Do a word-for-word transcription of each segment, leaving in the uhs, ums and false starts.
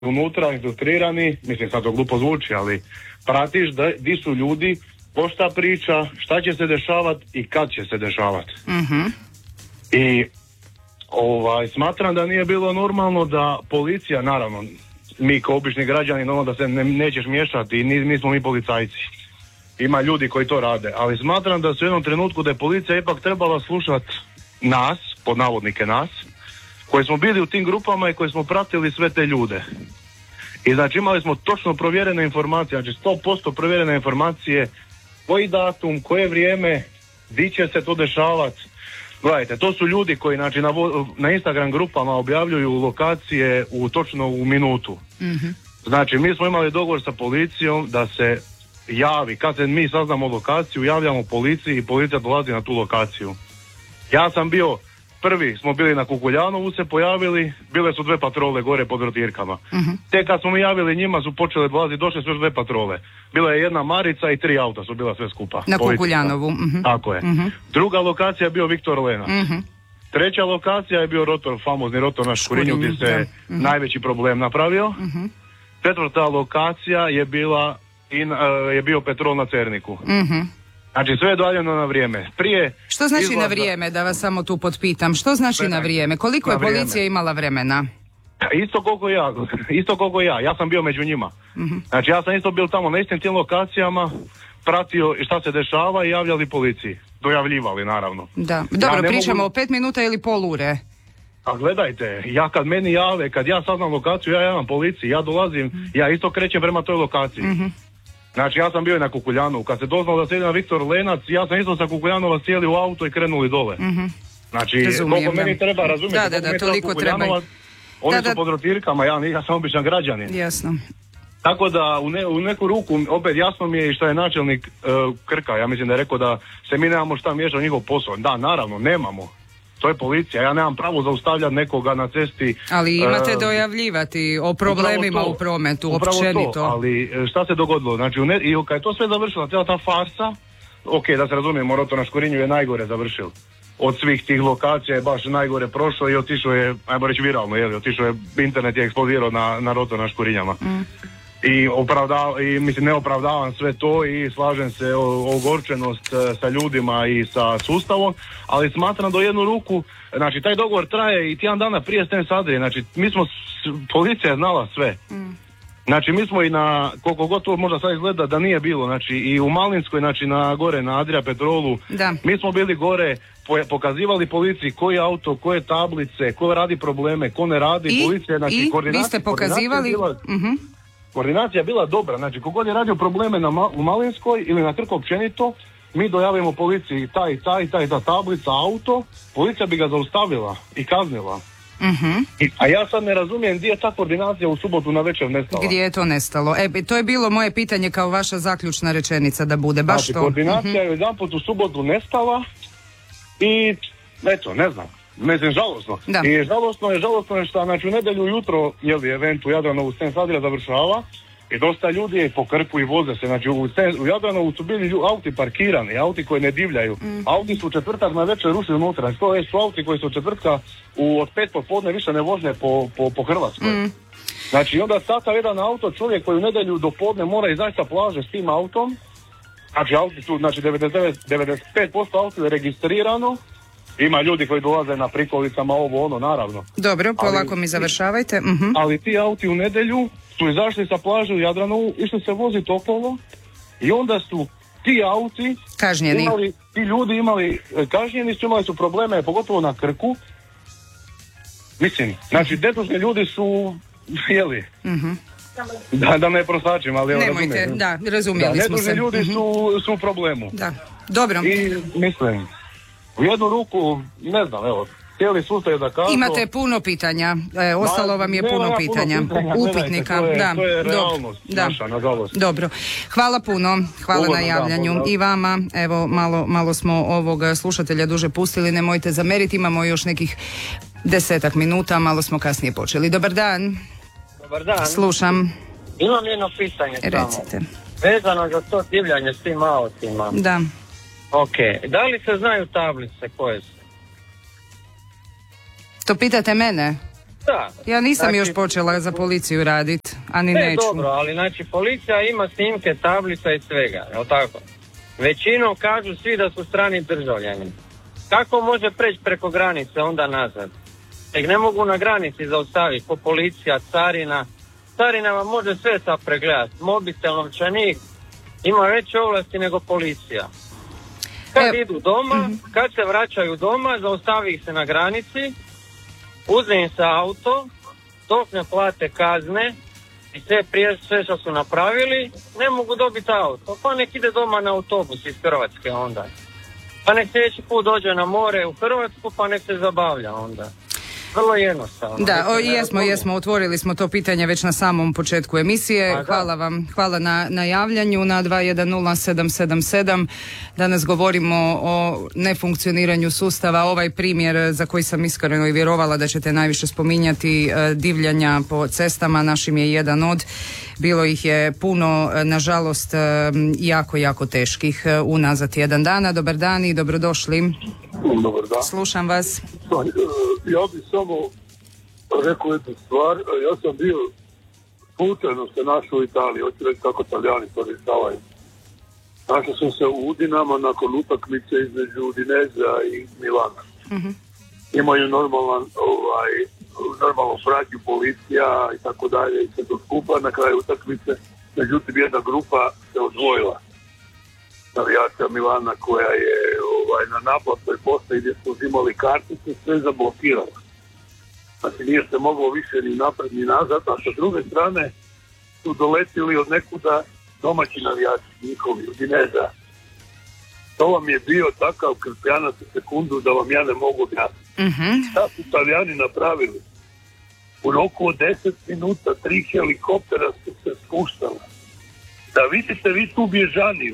unutra infiltrirani, mislim sad to glupo zvuči, ali pratiš da di su ljudi, ko šta priča, šta će se dešavati i kad će se dešavati. Mm-hmm. I ovaj, smatram da nije bilo normalno da policija, naravno, mi kao obični građani, ono da se ne, nećeš miješati i nismo mi policajci. Ima ljudi koji to rade, ali smatram da su u jednom trenutku da je policija ipak trebala slušati nas, pod navodnike nas, koji smo bili u tim grupama i koji smo pratili sve te ljude. I znači imali smo točno provjerene informacije, znači sto posto provjerene informacije, koji datum, koje vrijeme, di će se to dešavati. Gledajte, to su ljudi koji znači, na, na Instagram grupama objavljuju lokacije u točno u minutu. Mm-hmm. Znači mi smo imali dogovor sa policijom da se javi, kad se mi saznamo lokaciju, javljamo policiji i policija dolazi na tu lokaciju. Ja sam bio prvi, smo bili na Kukuljanovu, se pojavili, bile su dve patrole gore pod rotirkama. Mm-hmm. Te kad smo mi javili njima su počele dolaziti, došle su još dve patrole. Bila je jedna Marica i tri auta su bila sve skupa. Na Kukuljanovu. Mm-hmm. Tako je. Mm-hmm. Druga lokacija je bio Viktor Lenac. Mm-hmm. Treća lokacija je bio rotor, famozni rotor na Škurinju gdje se mm-hmm. najveći problem napravio. Mm-hmm. Četvrta lokacija je bila in, uh, je bio Petrol na Cerniku. Mm-hmm. Znači sve je dovaljeno na vrijeme. Prije što znači izlaza... na vrijeme, da vas samo tu potpitam? Što znači Sve, na vrijeme? Koliko na je policija vrijeme. Imala vremena? Isto koliko ja, isto koliko ja. Ja sam bio među njima. Mm-hmm. Znači ja sam isto bio tamo na istim tim lokacijama, pratio šta se dešava i javljali policiji. Dojavljivali naravno. Da. Dobro, ja pričamo mogu... o pet minuta ili pol ure? A gledajte, ja kad meni jave, kad ja saznam lokaciju, ja javim policiji, ja dolazim, mm-hmm. ja isto krećem prema toj lokaciji. Mm-hmm. Znači ja sam bio i na Kukuljanovu, kad se doznalo da se ide na Viktor Lenac, ja sam isto sa Kukuljanova sjeli u auto i krenuli dole. Mm-hmm. Znači, koliko meni treba razumjeti, da, da, da, toliko treba. Oni da, da. su pod rotirkama, ja, ja sam običan građanin. Jasno. Tako da u, ne, u neku ruku, opet jasno mi je i što je načelnik uh, Krka, ja mislim da je rekao da se mi nemamo šta miješati u njihov posao. Da, naravno, nemamo. To je policija, ja nemam pravo zaustavljati nekoga na cesti. Ali imate uh, dojavljivati o problemima u prometu, općenito. To, ali šta se dogodilo? Znači, ne, i kad je to sve završilo, cijela ta farsa, ok, da se razumijemo, rotor na Škurinju je najgore završil. Od svih tih lokacija je baš najgore prošlo i otišao je, ajmo reći viralno, jel, otišao je, internet je eksplodirao na, na rotor na Škurinjama. Mm. I, opravda, i mislim ne opravdavam sve to i slažem se o, ogorčenost sa ljudima i sa sustavom, ali smatram da u jednu ruku, znači taj dogovor traje i tjedan dana prije Sten Sadrije, znači mi smo, policija je znala sve. Mm. Znači mi smo i na, koliko god to možda sad izgleda da nije bilo, znači i u Malinskoj, znači na gore, na Adria Petrolu, da. Mi smo bili gore, pokazivali policiji koji auto, koje tablice, ko radi probleme, ko ne radi, I, policija, znači i koordinacija, vi ste pokazivali... koordinacija, uh-huh. koordinacija je bila dobra, znači kogod je radio probleme na Ma, u Malinskoj ili na Krku općenito, mi dojavimo policiji taj, taj, taj, ta tablica, auto, policija bi ga zaustavila i kaznila. Uh-huh. I, a ja sad ne razumijem gdje je ta koordinacija u subotu na večer nestala. Gdje je to nestalo? E, to je bilo moje pitanje kao vaša zaključna rečenica da bude, baš znači, to. Koordinacija uh-huh. je jedanput u subotu nestala i eto, ne znam, mislim žalosno. Da. I žalosno je, žalosno je što znači u nedjelju jutro, jel je event u Jadranovu Sten Sadrija završava i dosta ljudi je po Krku i voze se, znači u, Sten, u Jadranovu su bili auti parkirani, auti koji ne divljaju, mm. auti su u četvrtak na večer rušili unutra, to je su auti koji su od četvrtka u, od pet popodne više ne vožne po, po, po Hrvatskoj. Mm. Znači onda sata jedan auto, čovjek koji u nedjelju do podne mora izaći sa plaže s tim autom, znači auti su, znači devedeset devet, devedeset pet posto auto je registrirano, ima ljudi koji dolaze na prikolicama, ovo ono, naravno. Dobro, polako ali, mi završavajte. Uh-huh. Ali ti auti u nedjelju su izašli sa plaže u Jadranovu, išli se voziti okolo i onda su ti auti kažnjeni. Imali, ti ljudi imali, kažnjeni su, imali su probleme, pogotovo na Krku. Mislim, znači, detužni ljudi su, jeli, uh-huh. da, da me prosačim, ali evo nemojte, razumijem. da, razumijeli da, smo se. Detužni ljudi uh-huh. su, su u problemu. Da, dobro. I mislim, u jednu ruku, ne znam, evo, cijeli sustav je da kažu... Imate puno pitanja, e, ostalo vam je puno pitanja, puno pitanja upitnika. to je, da, to je realnost da. naša, nažalost. Dobro, hvala puno, hvala Ugodno, na javljanju da, i vama, evo malo, malo smo ovog slušatelja duže pustili, nemojte zameriti, imamo još nekih desetak minuta, malo smo kasnije počeli. Dobar dan. Dobar dan. Slušam. Imam jedno pitanje samo. Recite. Vezano za to divljanje s tim autima. Da. Ok, da li se znaju tablice koje su? To pitate mene? Da. Ja nisam znači, još počela za policiju raditi, a ni ne, neću. dobro, ali znači policija ima snimke, tablica i svega, jel tako? Većinom kažu svi da su strani državljani. Kako može preći preko granice onda nazad? Tek ne mogu na granici zaustaviti, po policija, carina. Carina vam može sve sad pregledati, mobitel, novčanik, ima veće ovlasti nego policija. Kad e... idu doma, kad se vraćaju doma, zaustavi ih se na granici, uzme im se auto, dok ne plate kazne i sve prije sve što su napravili, ne mogu dobiti auto. Pa nek ide doma na autobus iz Hrvatske onda. Pa nek sljedeći put dođe na more u Hrvatsku, pa nek se zabavlja onda. Vrlo jednostavno. Da, o, jesmo, jesmo, otvorili smo to pitanje već na samom početku emisije. Hvala vam, hvala na, na javljanju na dva jedan nula sedam sedam sedam. Danas govorimo o nefunkcioniranju sustava. Ovaj primjer za koji sam iskreno i vjerovala da ćete najviše spominjati, divljanja po cestama, našim je jedan od. Bilo ih je puno, nažalost, jako, jako teških unazad jedan dana. Dobar dan i dobrodošli. Dobar dan. Slušam vas. Ja bih samo rekao jednu stvar. Ja sam bio slučajno se našao u Italiji. Hoću reći kako Italijani to rješavaju. Našao sam se u Udinama nakon utakmice između Udineza i Milana. Uh-huh. Imaju normalan, ovaj, normalno pratnju policija i tako dalje i sve to skupa na kraju utakmice. Međutim, jedna grupa se odvojila. Navijača Milana koja je ovaj, na naplatnoj postaji gdje su uzimali kartice sve zablokirala. Znači nije se moglo više ni napred ni nazad, a sa druge strane su doletili od nekuda domaći navijači njihovi, Udineza. To vam je bio takav krpjanac u sekundu da vam ja ne mogu objasniti. Mm-hmm. Šta su Italijani napravili? U roku od deset minuta tri helikoptera su se spuštala. Da vidite vi tu bježaniju.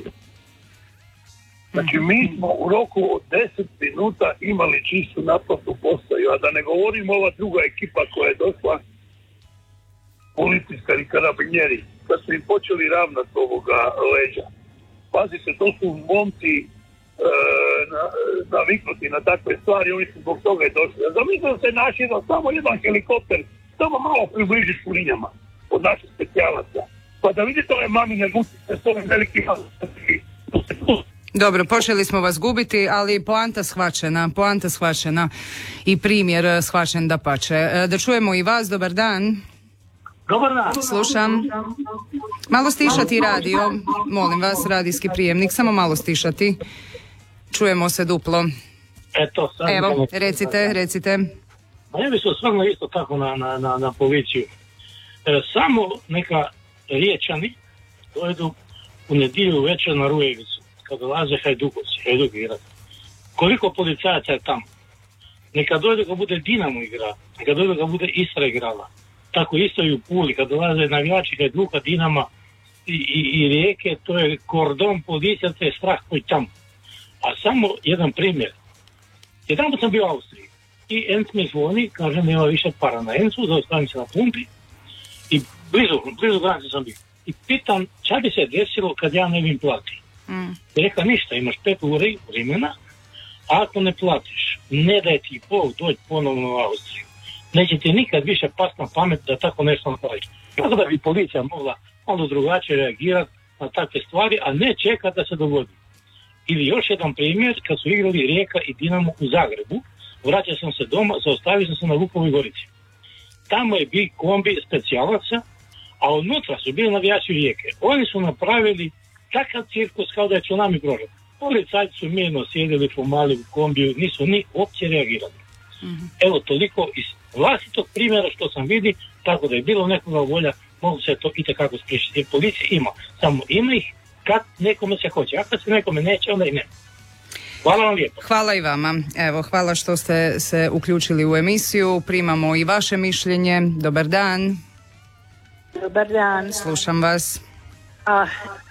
Znači mi smo u roku od deset minuta imali čistu naplatnu postaju, a da ne govorim ova druga ekipa koja je došla, policijska i karabinjeri, kad su im počeli ravnati ovoga leđa. Pazite, to su momci e, na, naviknuti na takve stvari, oni su zbog toga i došli. Zamislite da se naš jedan, samo jedan helikopter, samo malo približiš u linjama od naših specijalaca. Pa da vidite ove mamine gusice s ovim velikim Dobro, počeli smo vas gubiti, ali poanta shvaćena, poanta shvaćena i primjer shvaćen da pače. Da čujemo i vas, dobar dan. Dobar dan. Slušam. Malo stišati radio, molim vas, radijski prijemnik, samo malo stišati. Čujemo se duplo. Eto, sad Evo, recite, recite. Pa ja bih se osvrnuo isto tako na, na, na, na policiju. E, samo neka Riječani dojedu u nedjelju večer na Rujevicu, kad dolaze Hajdukovci, Hajduk igrati. Koliko policajaca je tamo? Neka dojde kad bude Dinamo igra, neka dojde kad bude Istra igrala. Tako isto i u Puli, kad dolaze navijači Hajduka, Dinama i, i, i Rijeke, to je kordon policija, to je strah koji tamo. A samo jedan primjer. Jedan sam bio u Austriji i Enc mi zvoni, kaže nema više para na Encu, zaustavim se na pumpi i blizu, blizu granice sam bio. I pitam, šta bi se desilo kad ja ne bim plati? Mm. I rekla, ništa, imaš pet uri vremena, a ako ne platiš, ne daj ti Bog doći ponovno u Austriju. Neće ti nikad više past na pamet da tako nešto napraviš. Tako da bi policija mogla onda drugačije reagirati na takve stvari, a ne čekati da se dogodi. Ili još jedan primjer, kad su igrali Rijeka i Dinamo u Zagrebu, vraćao sam se doma, zaustavio sam se na Vukovoj Gorici. Tamo je bio kombi specijalaca, a unutra su bili navijači Rijeke. Oni su napravili takav cirkus kao da je tsunami prošao. Policajci su mirno sjedili po mali u kombiju, nisu ni uopće reagirali. Mm-hmm. Evo toliko iz vlastitog primjera što sam vidi, tako da je bilo nekoga volja, mogu se to itekako spriječiti. Jer policija ima, samo ima ih kad nekome se hoće, a kad se nekome neće, onda i ne. Hvala vam lijepo. Hvala i vama. Evo, hvala što ste se uključili u emisiju. Primamo i vaše mišljenje. Dobar dan. Dobar dan. Slušam vas. A,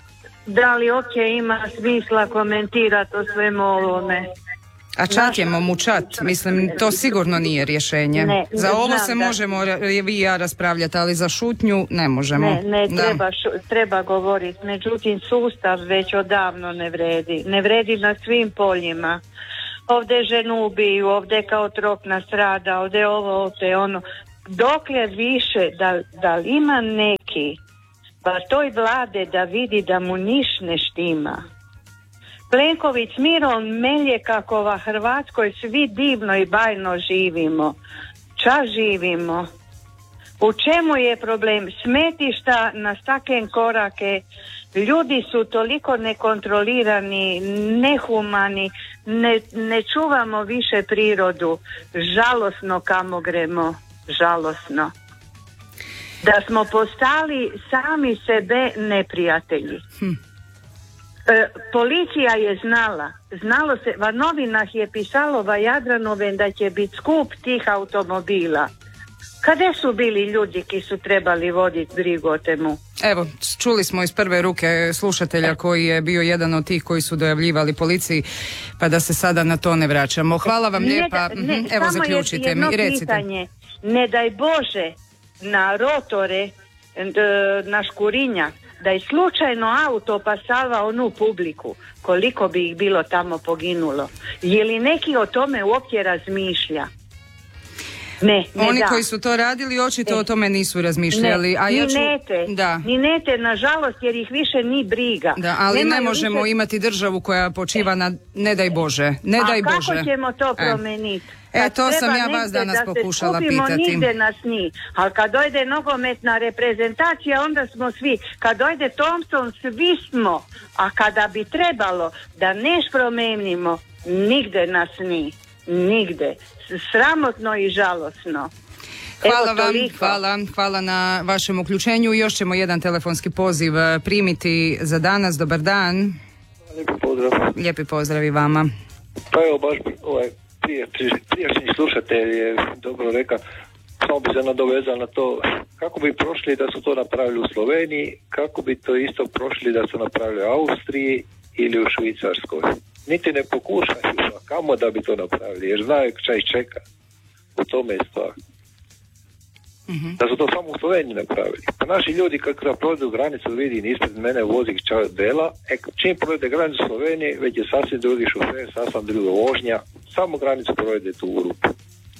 da li uopće ima smisla komentirati o svemu ovome? A čatjemo mu čat, mislim, to sigurno nije rješenje. Ne, za ovo se da. možemo vi i ja raspravljati, ali za šutnju ne možemo. Ne, ne treba, šu, treba govoriti, međutim sustav već odavno ne vredi. Ne vredi na svim poljima. Ovdje ženu ubiju, ovdje kao trok nastrada, ovdje ovo, ovdje ono. dokle više, da, da li ima neki pa toj vlade da vidi da mu niš ne štima. Plenković mirom melje kako va Hrvatskoj svi divno i bajno živimo. Ča živimo? U čemu je problem? Smetišta na staklen korake, ljudi su toliko nekontrolirani, nehumani, ne, ne čuvamo više prirodu. Žalosno kamo gremo, žalosno. Da smo postali sami sebe neprijatelji. Hm. E, policija je znala, znalo se, va novinah je pisalo va Jadranove da će biti skup tih automobila. Kade su bili ljudi ki su trebali voditi brigu o temu? Evo, čuli smo iz prve ruke slušatelja koji je bio jedan od tih koji su dojavljivali policiji, pa da se sada na to ne vraćamo. Hvala vam lijepa. Ne, ne, Evo, zaključite mi, recite. Pitanje. Ne daj Bože na rotore, na škurinja, da je slučajno auto pasava onu publiku, koliko bi ih bilo tamo poginulo. Je li neki o tome uopće razmišlja? Ne, ne Oni da. koji su to radili očito e. o tome nisu razmišljali. Ne, a ja ni ću... nete, da. ni nete, nažalost, jer ih više ni briga. Da, ali Nemaju ne možemo više... imati državu koja počiva na ne daj Bože. Ne a daj kako Bože. ćemo to promeniti? E, e to sam ja vas danas pokušala pitati. Da se skupimo, nigde nas ni. Ali kad dojde nogometna reprezentacija, onda smo svi. Kad dojde Thompson, svi smo. A kada bi trebalo da neš promenimo, nigde nas ni. Nigde. Sramotno i žalosno. Hvala Evo, vam, toliko. hvala, hvala na vašem uključenju. Još ćemo jedan telefonski poziv primiti za danas. Dobar dan. Lijepi pozdrav. Lijepi pozdrav i vama. Pa evo baš ovaj prije, prijašnji slušatelj je dobro rekao, samo bi se nadovezao na to kako bi prošli da su to napravili u Sloveniji, kako bi to isto prošli da su napravili u Austriji ili u Švicarskoj. Niti ne pokušaju, a kamo da bi to napravili, jer znaju šta ih čeka. U tome je stvar. Mm-hmm. Da su to samo u Sloveniji napravili. Pa naši ljudi kako da prođu granicu, vidi ispred mene vozi dela, e, čim projde granicu Slovenije, već je sasvim drugi šofer, sasvim druga vožnja, samo granicu projde tu u rupu.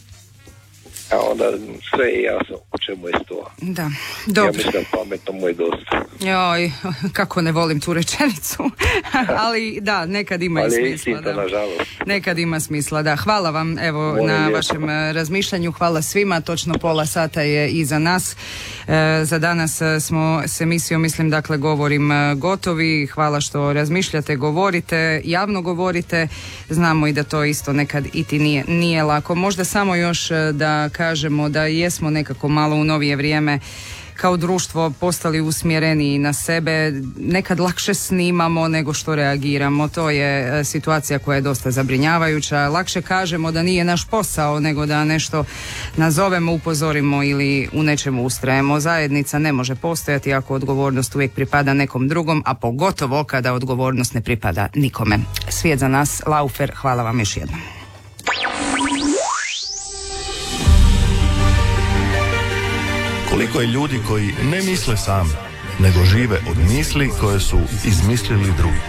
A onda sve je jasno u čemu je stvar. Da, dobro. Ja mislim da pametno mu je dosta. Joj, kako ne volim tu rečenicu. Ali da, nekad ima ali i smisla. Ali istinito, nažalost. Nekad ima smisla, da. Hvala vam evo Molim na lijepo. vašem razmišljanju. Hvala svima. Točno pola sata je iza nas. E, za danas smo s emisijom, mislim, dakle, govorim gotovi. Hvala što razmišljate, govorite, javno govorite. Znamo i da to isto nekad i ti nije, nije lako. Možda samo još da kažemo da jesmo nekako malo u novije vrijeme kao društvo postali usmjereniji na sebe, nekad lakše snimamo nego što reagiramo. To je situacija koja je dosta zabrinjavajuća. Lakše kažemo da nije naš posao nego da nešto nazovemo, upozorimo ili u nečemu ustrajemo. Zajednica ne može postojati ako odgovornost uvijek pripada nekom drugom, a pogotovo kada odgovornost ne pripada nikome. Svijet za nas, Laufer, hvala vam još jednom. Koliko je ljudi koji ne misle sami, nego žive od misli koje su izmislili drugi.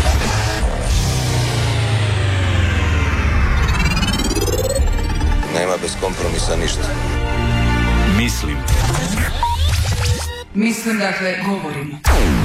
Nema bez kompromisa ništa. Mislim. Mislim, dakle, govorim.